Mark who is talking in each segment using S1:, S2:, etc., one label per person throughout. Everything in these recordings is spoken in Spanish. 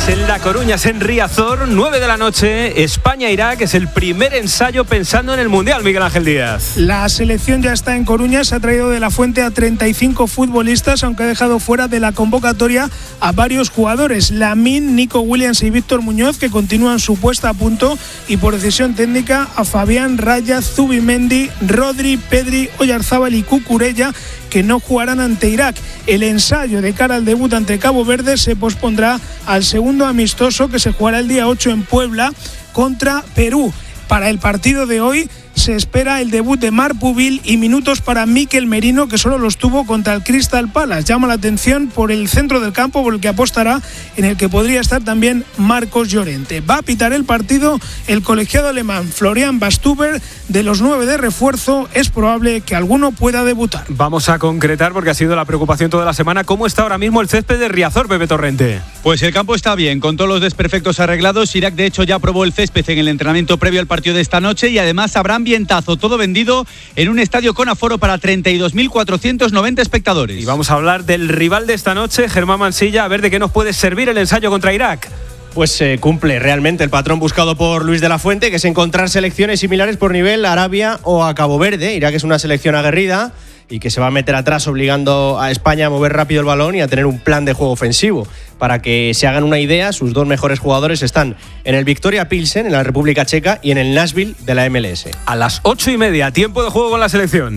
S1: Es en La Coruña, es en Riazor, 9 de la noche, España-Irak, es el primer ensayo pensando en el Mundial, Miguel Ángel Díaz.
S2: La selección ya está en Coruña, se ha traído de la fuente a 35 futbolistas, aunque ha dejado fuera de la convocatoria a varios jugadores, Lamine, Nico Williams y Víctor Muñoz, que continúan su puesta a punto, y por decisión técnica a Fabián, Raya, Zubimendi, Rodri, Pedri, Oyarzábal y Cucurella, que no jugarán ante Irak. El ensayo de cara al debut ante Cabo Verde se pospondrá al segundo amistoso, que se jugará el día 8 en Puebla contra Perú. Para el partido de hoy se espera el debut de Marc Pubil y minutos para Mikel Merino, que solo los tuvo contra el Crystal Palace. Llama la atención por el centro del campo, por el que apostará, en el que podría estar también Marcos Llorente. Va a pitar el partido el colegiado alemán Florian Bastuber. De los 9 de refuerzo, es probable que alguno pueda debutar.
S1: Vamos a concretar, porque ha sido la preocupación toda la semana, ¿cómo está ahora mismo el césped de Riazor, Pepe Torrente?
S3: Pues el campo está bien, con todos los desperfectos arreglados. Irak, de hecho, ya probó el césped en el entrenamiento previo al partido de esta noche, y además habrá ambientazo, todo vendido en un estadio con aforo para 32.490 espectadores.
S1: Y vamos a hablar del rival de esta noche, Germán Mansilla, a ver de qué nos puede servir el ensayo contra Irak.
S4: Pues cumple realmente el patrón buscado por Luis de la Fuente, que es encontrar selecciones similares por nivel a Arabia o a Cabo Verde. Irak es una selección aguerrida y que se va a meter atrás, obligando a España a mover rápido el balón y a tener un plan de juego ofensivo. Para que se hagan una idea, sus dos mejores jugadores están en el Victoria Pilsen, en la República Checa, y en el Nashville de la MLS.
S1: A las 8:30, tiempo de juego con la selección.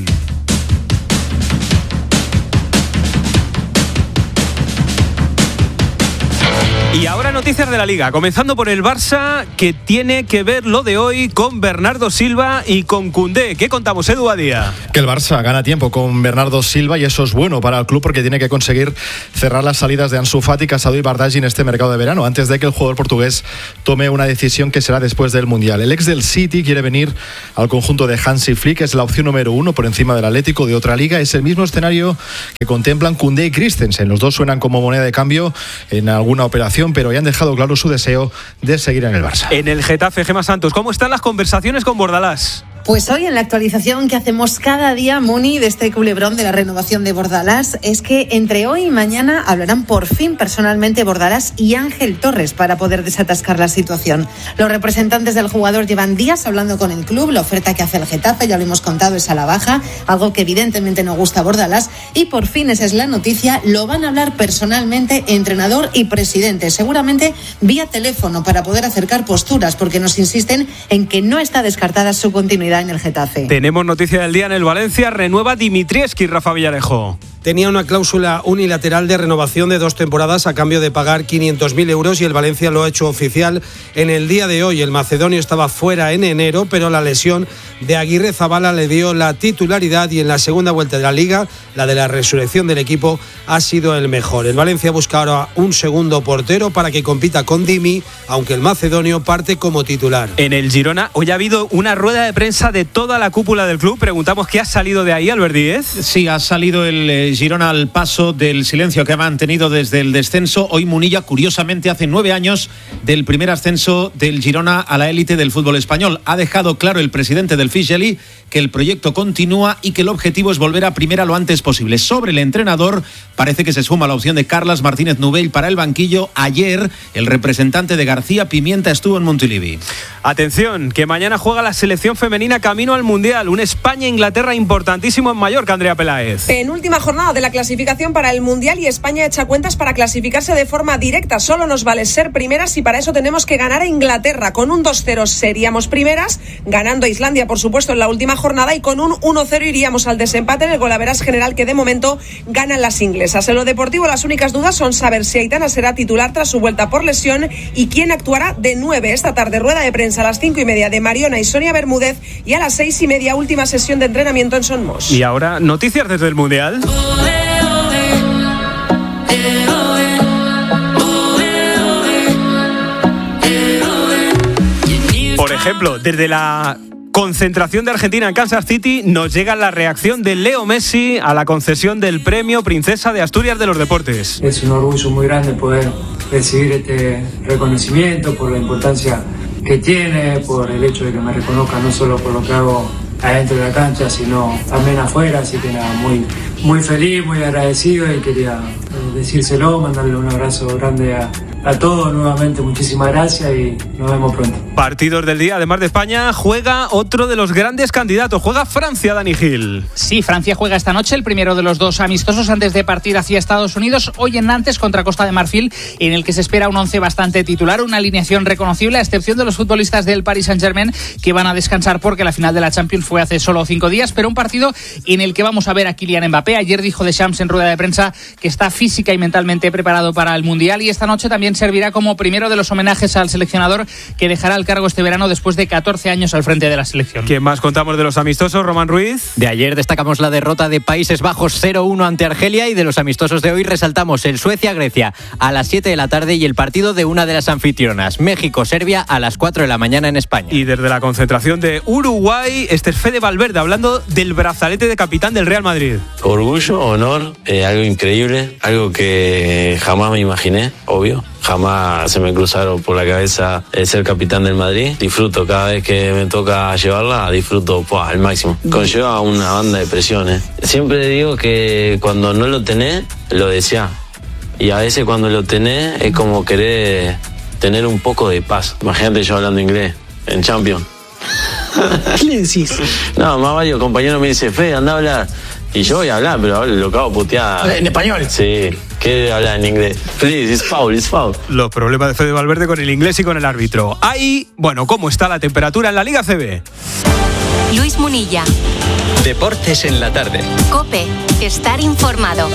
S1: Y ahora noticias de la Liga, comenzando por el Barça, que tiene que ver lo de hoy con Bernardo Silva y con Koundé. ¿Qué contamos, Edu Badía?
S5: Que el Barça gana tiempo con Bernardo Silva, y eso es bueno para el club, porque tiene que conseguir cerrar las salidas de Ansu Fati, Casado y Bardghji en este mercado de verano, antes de que el jugador portugués tome una decisión que será después del Mundial. El ex del City quiere venir al conjunto de Hansi Flick, es la opción número 1 por encima del Atlético de otra liga. Es el mismo escenario que contemplan Koundé y Christensen. Los dos suenan como moneda de cambio en alguna operación, pero ya han dejado claro su deseo de seguir en el Barça.
S1: En el Getafe, Gemma Santos, ¿cómo están las conversaciones con Bordalás?
S6: Pues hoy en la actualización que hacemos cada día, Muni, de este culebrón de la renovación de Bordalás, es que entre hoy y mañana hablarán por fin personalmente Bordalás y Ángel Torres para poder desatascar la situación. Los representantes del jugador llevan días hablando con el club. La oferta que hace el Getafe, ya lo hemos contado, es a la baja, algo que evidentemente no gusta a Bordalás, y por fin, esa es la noticia, lo van a hablar personalmente entrenador y presidente, seguramente vía teléfono, para poder acercar posturas, porque nos insisten en que no está descartada su continuidad en el Getafe.
S1: Tenemos noticia del día en el Valencia, renueva Dimitrievski, Rafa Villarejo.
S7: Tenía una cláusula unilateral de renovación de 2 temporadas a cambio de pagar 500.000 euros, y el Valencia lo ha hecho oficial en el día de hoy. El macedonio estaba fuera en enero, pero la lesión de Aguirre Zabala le dio la titularidad, y en la segunda vuelta de la Liga, la de la resurrección del equipo, ha sido el mejor. El Valencia busca ahora un segundo portero para que compita con Dimi, aunque el macedonio parte como titular.
S1: En el Girona hoy ha habido una rueda de prensa de toda la cúpula del club. Preguntamos qué ha salido de ahí, Albert Díez.
S8: Sí, ha salido el Girona al paso del silencio que ha mantenido desde el descenso. Hoy Munilla, curiosamente, hace 9 años del primer ascenso del Girona a la élite del fútbol español. Ha dejado claro el presidente del Fisheli que el proyecto continúa y que el objetivo es volver a primera lo antes posible. Sobre el entrenador, parece que se suma la opción de Carlas Martínez Nubell para el banquillo. Ayer, el representante de García Pimienta estuvo en Montilivi.
S1: Atención, que mañana juega la selección femenina camino al Mundial. Un España-Inglaterra importantísimo en Mallorca, Andrea Peláez.
S9: Penúltima jornada de la clasificación para el Mundial, y España echa cuentas para clasificarse de forma directa. Solo nos vale ser primeras, y para eso tenemos que ganar a Inglaterra. Con un 2-0 seríamos primeras, ganando a Islandia, por supuesto, en la última jornada, y con un 1-0 iríamos al desempate en el golaveras general, que de momento ganan las inglesas. En lo deportivo, las únicas dudas son saber si Aitana será titular tras su vuelta por lesión y quién actuará de 9 esta tarde. Rueda de prensa a las 5:30 de Mariona y Sonia Bermúdez, y a las 6:30 última sesión de entrenamiento en Son Mos.
S1: Y ahora, noticias desde el Mundial. Por ejemplo, desde la concentración de Argentina en Kansas City nos llega la reacción de Leo Messi a la concesión del premio Princesa de Asturias de los Deportes.
S10: Es un orgullo muy grande poder recibir este reconocimiento por la importancia que tiene, por el hecho de que me reconozcan no solo por lo que hago adentro de la cancha, sino también afuera. Así que nada, muy feliz, muy agradecido, y quería decírselo, mandarle un abrazo grande a A todos nuevamente muchísimas gracias y nos vemos pronto.
S1: Partidos del día, además de España, juega otro de los grandes candidatos. Juega Francia, Dani Gil.
S11: Sí, Francia juega esta noche el primero de los dos amistosos antes de partir hacia Estados Unidos. Hoy en Nantes contra Costa de Marfil, en el que se espera un once bastante titular, una alineación reconocible, a excepción de los futbolistas del Paris Saint-Germain, que van a descansar porque la final de la Champions fue hace solo 5 días, pero un partido en el que vamos a ver a Kylian Mbappé. Ayer dijo Deschamps en rueda de prensa que está física y mentalmente preparado para el Mundial, y esta noche también servirá como primero de los homenajes al seleccionador, que dejará el cargo este verano después de 14 años al frente de la selección.
S1: ¿Quién más contamos de los amistosos? Román Ruiz.
S12: De ayer destacamos la derrota de Países Bajos 0-1 ante Argelia, y de los amistosos de hoy resaltamos el Suecia-Grecia a las 7 de la tarde y el partido de una de las anfitrionas, México-Serbia, a las 4 de la mañana en España.
S1: Y desde la concentración de Uruguay, este es Fede Valverde hablando del brazalete de capitán del Real Madrid.
S13: Orgullo, honor, algo increíble, algo que jamás me imaginé, obvio. Jamás se me cruzaron por la cabeza el ser capitán del Madrid. Disfruto cada vez que me toca llevarla, disfruto al máximo. Conlleva una banda de presiones. Siempre digo que cuando no lo tenés, lo deseás. Y a veces cuando lo tenés es como querer tener un poco de paz. Imagínate yo hablando inglés en Champions.
S14: ¿Qué le decís?
S13: No, más varios compañeros me dicen, Fede, anda a hablar. Y yo voy a hablar, pero lo acabo putear.
S14: ¿En español?
S13: Sí, ¿qué hablar en inglés? Please, it's foul.
S1: Los problemas de Fede Valverde con el inglés y con el árbitro. Ahí, bueno, ¿cómo está la temperatura en la Liga CB?
S15: Luis Munilla.
S12: Deportes en la tarde.
S15: COPE. Estar informado.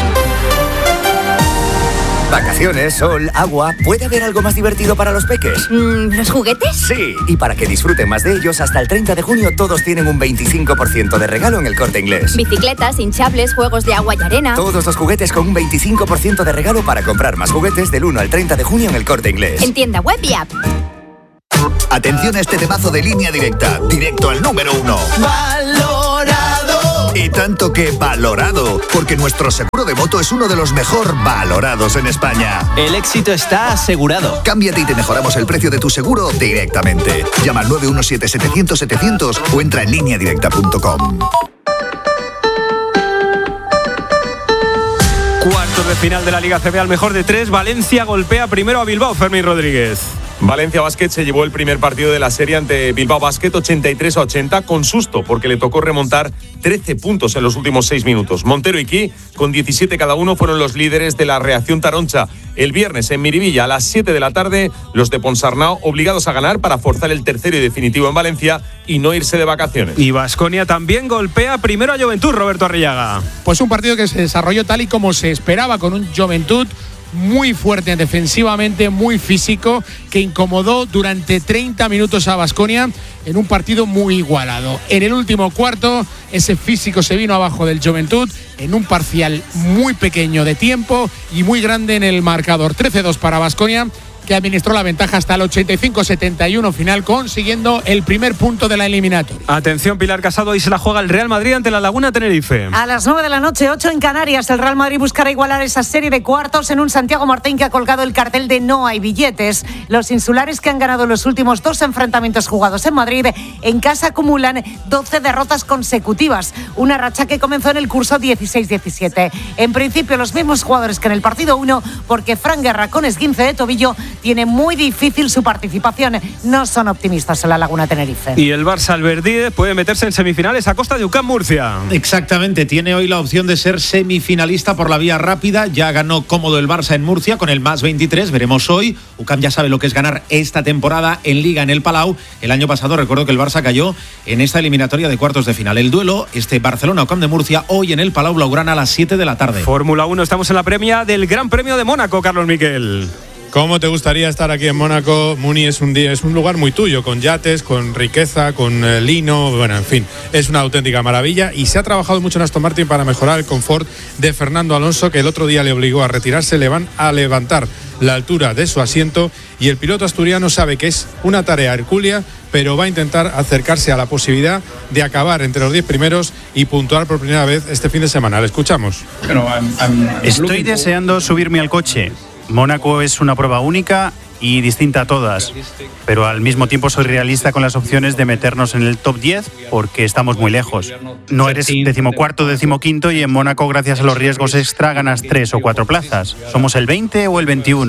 S16: Vacaciones, sol, agua. ¿Puede haber algo más divertido para los peques?
S15: ¿Los juguetes?
S16: Sí, y para que disfruten más de ellos, hasta el 30 de junio todos tienen un 25% de regalo en El Corte Inglés.
S15: Bicicletas, hinchables, juegos de agua y arena.
S16: Todos los juguetes con un 25% de regalo para comprar más juguetes del 1 al 30 de junio en El Corte Inglés.
S15: En tienda web y app.
S17: Atención a este temazo de Línea Directa, directo al número 1. ¡Valorado! Y tanto que valorado, porque nuestro seguro de moto es uno de los mejor valorados en España.
S12: El éxito está asegurado.
S17: Cámbiate y te mejoramos el precio de tu seguro directamente. Llama al 917-700-700 o entra en lineadirecta.com.
S1: Cuartos de final de la Liga CB al mejor de 3. Valencia golpea primero a Bilbao, Fermín Rodríguez.
S18: Valencia Basket se llevó el primer partido de la serie ante Bilbao Basket 83-80 con susto porque le tocó remontar 13 puntos en los últimos 6 minutos. Montero y Ki, con 17 cada uno, fueron los líderes de la reacción taroncha. El viernes en Miribilla a las 7 de la tarde, los de Ponsarnau obligados a ganar para forzar el tercero y definitivo en Valencia y no irse de vacaciones.
S1: Y Baskonia también golpea primero a Juventud, Roberto Arrillaga.
S19: Pues un partido que se desarrolló tal y como se esperaba, con un Juventud muy fuerte defensivamente, muy físico, que incomodó durante 30 minutos a Baskonia en un partido muy igualado. En el último cuarto, ese físico se vino abajo del Juventud en un parcial muy pequeño de tiempo y muy grande en el marcador. 13-2 para Baskonia, que administró la ventaja hasta el 85-71 final, consiguiendo el primer punto de la eliminatoria.
S1: Atención, Pilar Casado, hoy se la juega el Real Madrid ante la Laguna Tenerife.
S20: A las 9 de la noche, 8 en Canarias, el Real Madrid buscará igualar esa serie de cuartos en un Santiago Martín que ha colgado el cartel de no hay billetes. Los insulares, que han ganado los últimos 2 enfrentamientos jugados en Madrid, en casa acumulan 12 derrotas consecutivas, una racha que comenzó en el curso 16-17. En principio, los mismos jugadores que en el partido 1, porque Fran Guerra, con esguince de tobillo, tiene muy difícil su participación. No son optimistas en la Laguna Tenerife.
S1: Y el Barça Alberdíez puede meterse en semifinales a costa de UCAM Murcia.
S8: Exactamente, tiene hoy la opción de ser semifinalista por la vía rápida. Ya ganó cómodo el Barça en Murcia con el más 23. Veremos hoy. UCAM ya sabe lo que es ganar esta temporada en Liga en el Palau. El año pasado recuerdo que el Barça cayó en esta eliminatoria de cuartos de final. El duelo, Barcelona-UCAM de Murcia, hoy en el Palau Blaugrana a las 7 de la tarde.
S1: Fórmula 1, estamos en la premia del Gran Premio de Mónaco, Carlos Miquel.
S21: ¿Cómo te gustaría estar aquí en Mónaco? Muni, es un lugar muy tuyo, con yates, con riqueza, con lino, bueno, en fin, es una auténtica maravilla y se ha trabajado mucho en Aston Martin para mejorar el confort de Fernando Alonso, que el otro día le obligó a retirarse. Le van a levantar la altura de su asiento y el piloto asturiano sabe que es una tarea hercúlea, pero va a intentar acercarse a la posibilidad de acabar entre los 10 primeros y puntuar por primera vez este fin de semana. Le escuchamos.
S22: Estoy deseando subirme al coche. Mónaco es una prueba única y distinta a todas, pero al mismo tiempo soy realista con las opciones de meternos en el top 10 porque estamos muy lejos. No eres 14º, 15º y en Mónaco, gracias a los riesgos extra, ganas 3 o 4 plazas. Somos el 20 o el 21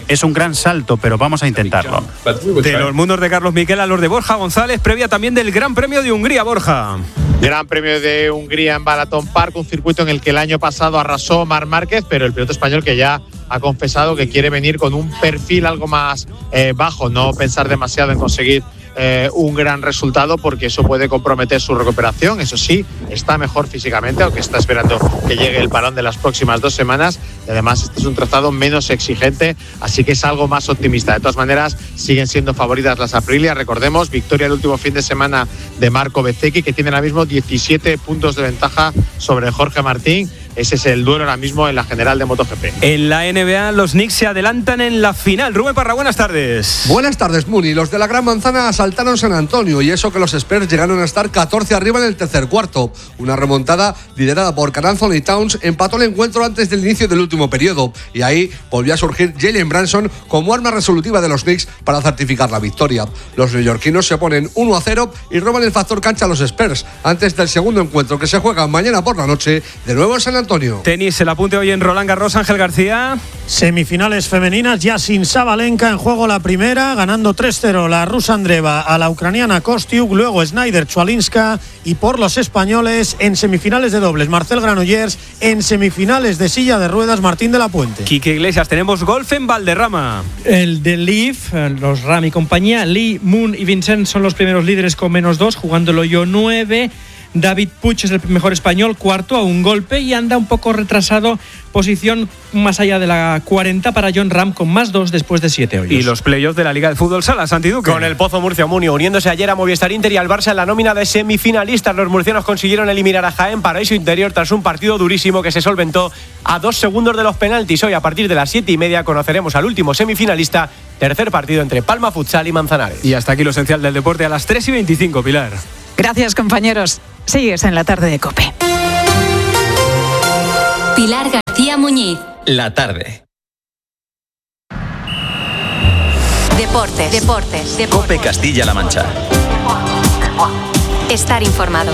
S22: Es un gran salto, pero vamos a intentarlo.
S1: De los mundos de Carlos Miquel a los de Borja González, previa también del Gran Premio de Hungría, Borja.
S2: Gran Premio de Hungría en Balaton Park, un circuito en el que el año pasado arrasó Marc Márquez, pero el piloto español que ya ha confesado que quiere venir con un perfil algo más bajo, no pensar demasiado en conseguir un gran resultado, porque eso puede comprometer su recuperación. Eso sí, está mejor físicamente, aunque está esperando que llegue el parón de las próximas 2 semanas, y además este es un trazado menos exigente, así que es algo más optimista. De todas maneras, siguen siendo favoritas las Aprilia. Recordemos, victoria el último fin de semana de Marco Bezzecchi, que tiene ahora mismo 17 puntos de ventaja sobre Jorge Martín. Ese es el duelo ahora mismo en la general de MotoGP.
S1: En la NBA, los Knicks se adelantan en la final. Rubén Parra, buenas tardes.
S3: Buenas tardes, Muni. Los de la Gran Manzana asaltaron San Antonio, y eso que los Spurs llegaron a estar 14 arriba en el tercer cuarto. Una remontada liderada por Karl Anthony Towns empató el encuentro antes del inicio del último periodo, y ahí volvió a surgir Jalen Brunson como arma resolutiva de los Knicks para certificar la victoria. Los neoyorquinos se ponen 1-0 y roban el factor cancha a los Spurs antes del segundo encuentro, que se juega mañana por la noche de nuevo en San Antonio.
S1: Tenis, el apunte hoy en Roland Garros, Ángel García.
S23: Semifinales femeninas, ya sin Sabalenka en juego la primera, ganando 3-0 la rusa Andreeva a la ucraniana Kostiuk, luego Snyder-Chualinska, y por los españoles en semifinales de dobles, Marcel Granollers, en semifinales de silla de ruedas, Martín de la Puente.
S1: Quique Iglesias, tenemos golf en Valderrama.
S24: El de Leaf, los Ram y compañía, Lee, Moon y Vincent son los primeros líderes con -2, jugando el hoyo 9. David Puig es el mejor español, cuarto a un golpe, y anda un poco retrasado, posición más allá de la 40 para John Ram con +2 después de 7 hoyos.
S1: Y los playoffs de la Liga de Fútbol Sala, Santi Duque.
S4: Con el Pozo Murcia Muni uniéndose ayer a Movistar Inter y al Barça en la nómina de semifinalistas. Los murcianos consiguieron eliminar a Jaén Paraíso Interior tras un partido durísimo que se solventó a 2 segundos de los penaltis. Hoy a partir de las 7:30 conoceremos al último semifinalista, tercer partido entre Palma Futsal y Manzanares.
S1: Y hasta aquí lo esencial del deporte a las 3:25, Pilar.
S25: Gracias, compañeros. Sigues en la tarde de COPE.
S15: Pilar García Muñiz.
S26: La tarde.
S15: Deportes.
S26: COPE Castilla-La Mancha.
S15: Estar informado.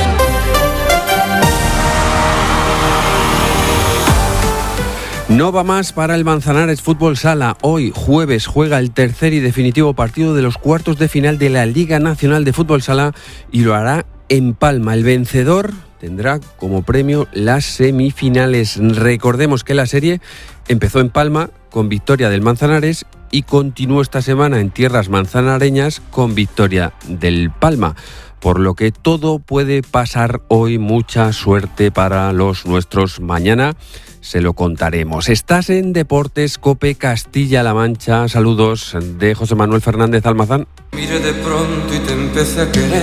S27: No va más para el Manzanares Fútbol Sala. Hoy, jueves, juega el tercer y definitivo partido de los cuartos de final de la Liga Nacional de Fútbol Sala, y lo hará en Palma. El vencedor tendrá como premio las semifinales. Recordemos que la serie empezó en Palma con victoria del Manzanares y continuó esta semana en tierras manzanareñas con victoria del Palma. Por lo que todo puede pasar hoy. Mucha suerte para los nuestros. Mañana se lo contaremos. Estás en Deportes COPE Castilla-La Mancha. Saludos de José Manuel Fernández Almazán.
S28: Mire de pronto y te empecé a querer.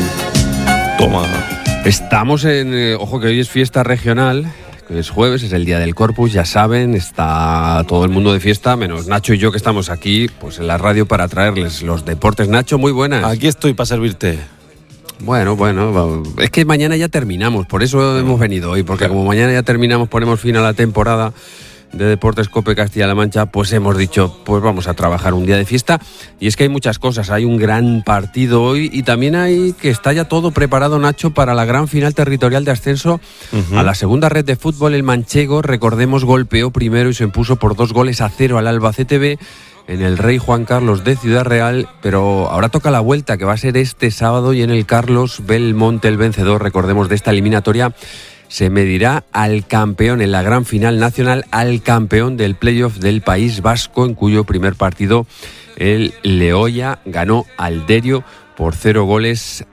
S27: Toma. Estamos en... ojo que hoy es fiesta regional. Es jueves, es el día del Corpus, ya saben, está todo el mundo de fiesta, menos Nacho y yo, que estamos aquí pues en la radio para traerles los deportes. Nacho, muy buenas.
S29: Aquí estoy para servirte.
S27: Bueno, es que mañana ya terminamos, por eso hemos venido hoy, porque como mañana ya terminamos, ponemos fin a la temporada de Deportes COPE Castilla-La Mancha, pues hemos dicho, pues vamos a trabajar un día de fiesta. Y es que hay muchas cosas, hay un gran partido hoy, y también hay que está ya todo preparado, Nacho, para la gran final territorial de ascenso a la segunda red de fútbol. El manchego, recordemos, golpeó primero y se impuso por 2-0 al Albacete B en el Rey Juan Carlos de Ciudad Real, pero ahora toca la vuelta, que va a ser este sábado, y en el Carlos Belmonte el vencedor, recordemos, de esta eliminatoria se medirá al campeón en la gran final nacional, al campeón del playoff del País Vasco, en cuyo primer partido el Leoya ganó al Derio por 0-1.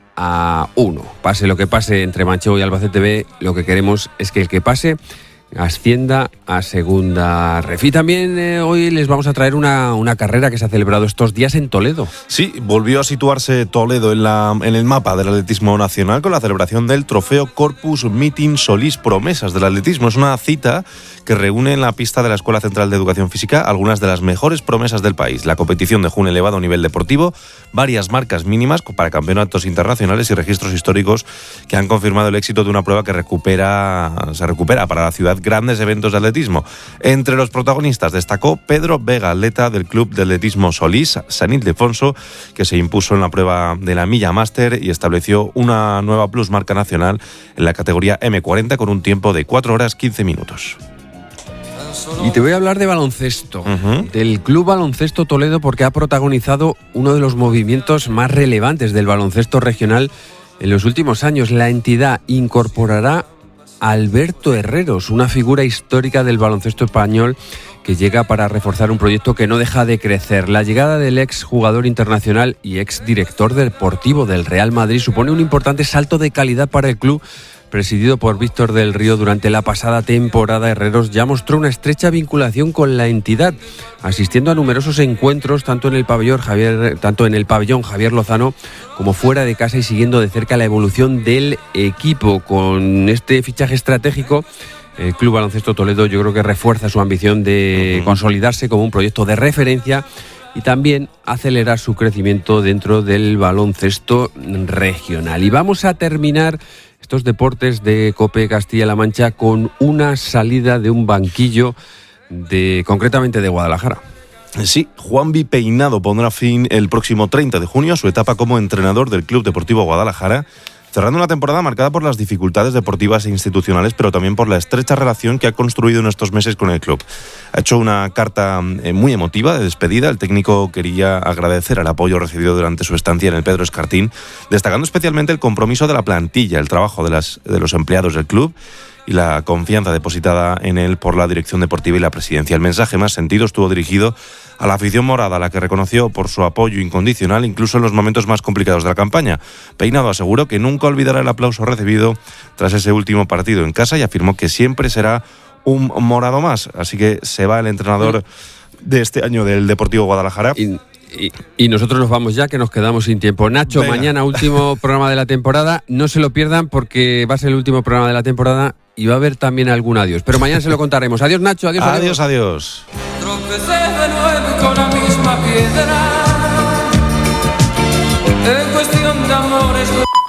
S27: Pase lo que pase entre Manchego y Albacete B, lo que queremos es que el que pase ascienda a segunda ref. Y también hoy les vamos a traer una carrera que se ha celebrado estos días en Toledo.
S29: Sí, volvió a situarse Toledo en el mapa del atletismo nacional con la celebración del trofeo Corpus Meeting Solís Promesas del Atletismo. Es una cita que reúne en la pista de la Escuela Central de Educación Física algunas de las mejores promesas del país. La competición dejó un elevado nivel deportivo, varias marcas mínimas para campeonatos internacionales y registros históricos que han confirmado el éxito de una prueba que se recupera para la ciudad grandes eventos de atletismo. Entre los protagonistas destacó Pedro Vega, atleta del Club de Atletismo Solís San Ildefonso, que se impuso en la prueba de la milla máster y estableció una nueva plusmarca nacional en la categoría M40 con un tiempo de 4 horas 15 minutos.
S27: Y te voy a hablar de baloncesto, del Club Baloncesto Toledo, porque ha protagonizado uno de los movimientos más relevantes del baloncesto regional en los últimos años. La entidad incorporará a Alberto Herreros, una figura histórica del baloncesto español que llega para reforzar un proyecto que no deja de crecer. La llegada del ex jugador internacional y ex director deportivo del Real Madrid supone un importante salto de calidad para el club, presidido por Víctor del Río. Durante la pasada temporada, Herreros ya mostró una estrecha vinculación con la entidad, asistiendo a numerosos encuentros tanto en el pabellón Javier Lozano como fuera de casa, y siguiendo de cerca la evolución del equipo. Con este fichaje estratégico, el Club Baloncesto Toledo yo creo que refuerza su ambición de consolidarse como un proyecto de referencia y también acelerar su crecimiento dentro del baloncesto regional. Y vamos a terminar estos deportes de COPE Castilla-La Mancha con una salida de un banquillo concretamente de Guadalajara.
S29: Sí, Juanvi Peinado pondrá fin el próximo 30 de junio a su etapa como entrenador del Club Deportivo Guadalajara, cerrando una temporada marcada por las dificultades deportivas e institucionales, pero también por la estrecha relación que ha construido en estos meses con el club. Ha hecho una carta muy emotiva de despedida. El técnico quería agradecer el apoyo recibido durante su estancia en el Pedro Escartín, destacando especialmente el compromiso de la plantilla, el trabajo de los empleados del club y la confianza depositada en él por la dirección deportiva y la presidencia. El mensaje más sentido estuvo dirigido a la afición morada, a la que reconoció por su apoyo incondicional incluso en los momentos más complicados de la campaña. Peinado aseguró que nunca olvidará el aplauso recibido tras ese último partido en casa y afirmó que siempre será un morado más. Así que se va el entrenador de este año del Deportivo Guadalajara.
S27: Y nosotros nos vamos ya, que nos quedamos sin tiempo. Nacho, venga. Mañana último programa de la temporada. No se lo pierdan porque va a ser el último programa de la temporada y va a haber también algún adiós. Pero mañana se lo contaremos. Adiós, Nacho. Adiós.
S29: Adiós.
S28: Tropecé de nuevo con la misma piedra. En cuestión de amores.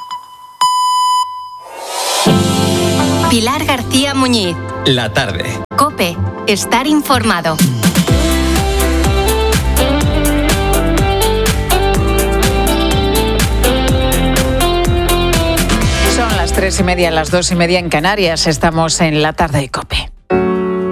S15: Pilar García Muñiz.
S26: La tarde.
S15: COPE. Estar informado.
S25: Son las 3:30, las 2:30 en Canarias. Estamos en la tarde de COPE.